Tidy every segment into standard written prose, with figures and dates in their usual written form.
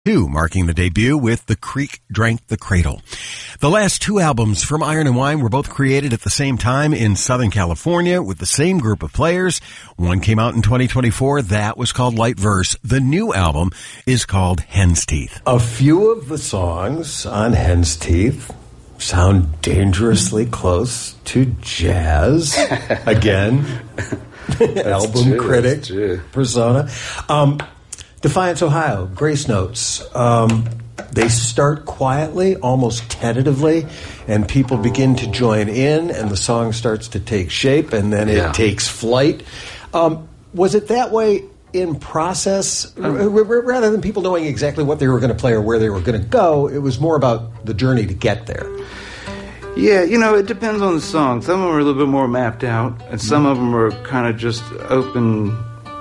2, marking the debut with The Creek Drank the Cradle. The last two albums from Iron and Wine were both created at the same time in Southern California with the same group of players. One came out in 2024. That was called Light Verse. The new album is called Hen's Teeth. A few of the songs on Hen's Teeth sound dangerously close to jazz. Again, album critic persona. Defiance, Ohio, Grace Notes. They start quietly, almost tentatively, and people begin to join in, and the song starts to take shape, and then it takes flight. Was it that way in process? Rather than people knowing exactly what they were going to play or where they were going to go, it was more about the journey to get there. Yeah, it depends on the song. Some of them are a little bit more mapped out, and some of them are kind of just open,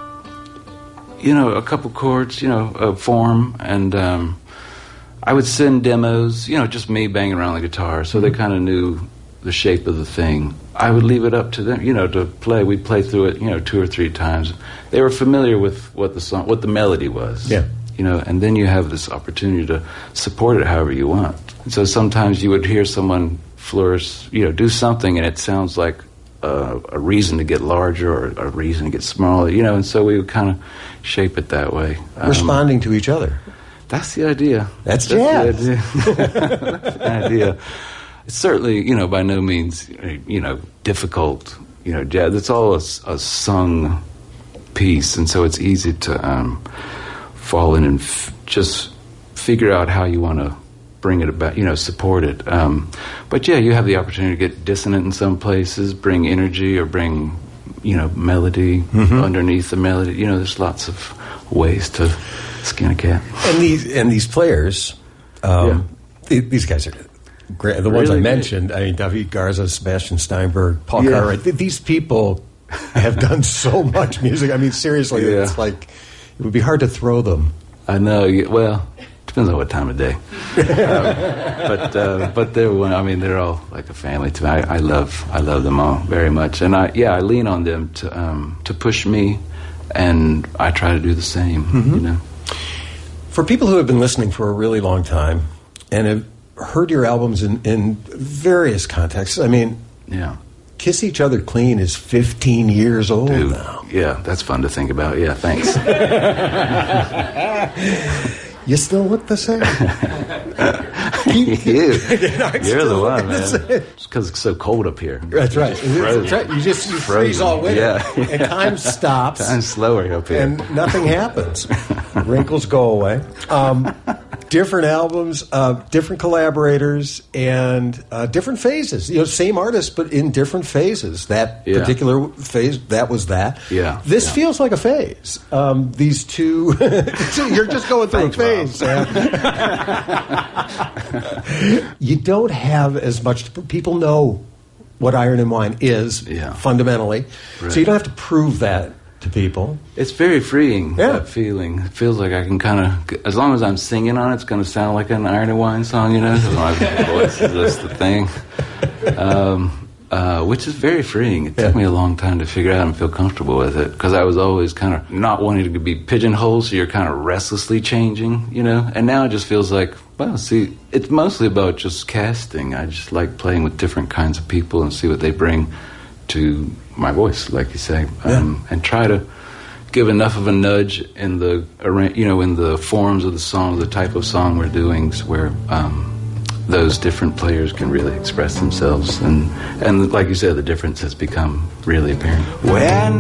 a couple chords, a form, and I would send demos, just me banging around the guitar, so they kind of knew the shape of the thing. I would leave it up to them, to play. We'd play through it, 2 or 3 times. They were familiar with what the melody was. Yeah. And then you have this opportunity to support it however you want. And so sometimes you would hear someone flourish, do something, and it sounds like a reason to get larger or a reason to get smaller, and so we would kind of shape it that way. Responding to each other. That's the idea. That's jazz. The idea. That's the idea. It's certainly, by no means, difficult, jazz. It's all a sung piece, and so it's easy to fall in and just figure out how you want to bring it about, support it. But you have the opportunity to get dissonant in some places, bring energy or bring, melody underneath the melody. There's lots of ways to skin a cat. And these players, these guys are great. The ones I mentioned, David Garza, Sebastian Steinberg, Paul Cartwright, these people have done so much music. Seriously, it's like, it would be hard to throw them. I know. Well, depends on what time of day. But they're one. They're all like a family to me. I love them all very much, and I lean on them to push me, and I try to do the same. For people who have been listening for a really long time and have heard your albums in various contexts, Kiss Each Other Clean is 15 years old now. Yeah, that's fun to think about. Yeah, thanks. You still look the same. You're the one, man. It's because it's so cold up here. That's right. You freeze all winter. And time stops. Time's slower up here. And nothing happens. Wrinkles go away. Different albums, different collaborators, and different phases. Same artist, but in different phases. That particular phase, that was that. Yeah. This feels like a phase. These two, you're just going through a phase. You don't have as much. People know what Iron and Wine is fundamentally, so you don't have to prove that to people. It's very freeing, that feeling. It feels like I can kind of, as long as I'm singing on it, it's going to sound like an Iron and Wine song, So my voice is just the thing. Which is very freeing. It took me a long time to figure out and feel comfortable with it, because I was always kind of not wanting to be pigeonholed, so you're kind of restlessly changing, And now it just feels like, it's mostly about just casting. I just like playing with different kinds of people and see what they bring to my voice, like you say, and try to give enough of a nudge in the, in the forms of the song, the type of song we're doing, where those different players can really express themselves, and like you said, the difference has become really apparent. When